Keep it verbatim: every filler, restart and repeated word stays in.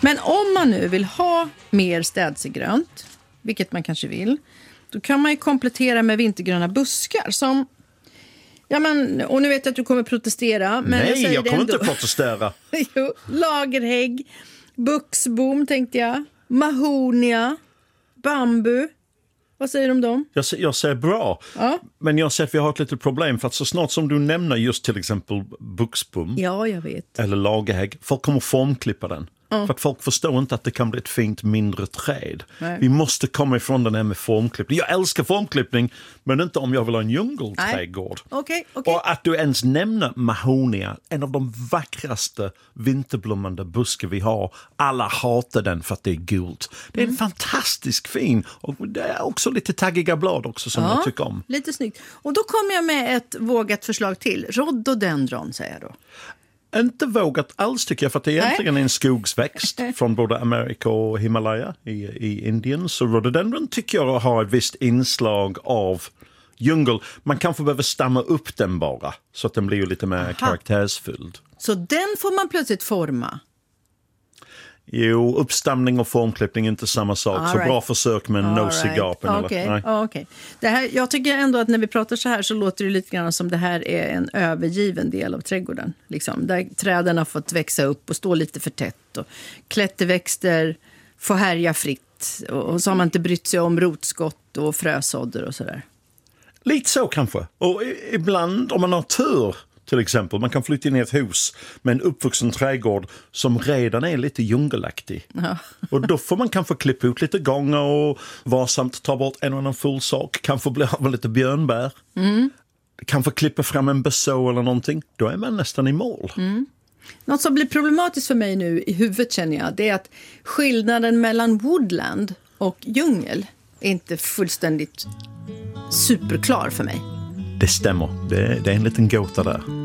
Men om man nu vill ha mer städsegrönt, vilket man kanske vill, då kan man ju komplettera med vintergröna buskar som... Ja, men, och nu vet jag att du kommer protestera. Men Nej, jag, säger jag kommer ändå. inte protestera. Jo, lagerhägg, buxbom tänkte jag, mahonia, bambu. Vad säger du om dem? Jag, jag säger bra, ja. Men jag ser att vi har ett litet problem för att så snart som du nämner just till exempel buxbom ja, jag vet. eller lagerhägg, folk kommer formklippa den. Mm. För att folk förstår inte att det kan bli ett fint mindre träd. Nej. Vi måste komma ifrån den här med formklippning. Jag älskar formklippning, men inte om jag vill ha en djungelträdgård. Okay, okay. Och att du ens nämner mahonia, en av de vackraste vinterblommande buskar vi har. Alla hatar den för att det är gult. Det är en mm. fantastisk fin, och det är också lite taggiga blad också som ja, jag tycker om. Lite snyggt. Och då kommer jag med ett vågat förslag till. Rhododendron säger jag då. Inte vågat alls tycker jag, för att det egentligen är en skogsväxt från både Amerika och Himalaya i, i Indien. Så rhododendron tycker jag har ett visst inslag av djungel. Man kanske behöver stamma upp den bara så att den blir ju lite mer Aha. karaktärsfylld. Så den får man plötsligt forma? Jo, uppstamning och formklippning är inte samma sak. All så right. Bra försök med en nosy right. gapen. Okay. Eller? Oh, okay. Det här, jag tycker ändå att när vi pratar så här så låter det lite grann som det här är en övergiven del av trädgården. Liksom, där träden har fått växa upp och stå lite för tätt. Och klätterväxter får härja fritt. Och, och så har man inte brytt sig om rotskott och frösådder och sådär. Lite så kanske. Och ibland om man har tur... Till exempel, man kan flytta in i ett hus med en uppvuxen trädgård som redan är lite djungelaktig. Ja. Och då får man kanske klippa ut lite gånger och varsamt ta bort en och annan full sak. Kanske bli av med lite björnbär. Mm. Kanske klippa fram en beså eller någonting. Då är man nästan i mål. Mm. Något som blir problematiskt för mig nu i huvudet känner jag, det är att skillnaden mellan woodland och djungel är inte fullständigt superklar för mig. Det stämmer. Det, det är en liten gåta där.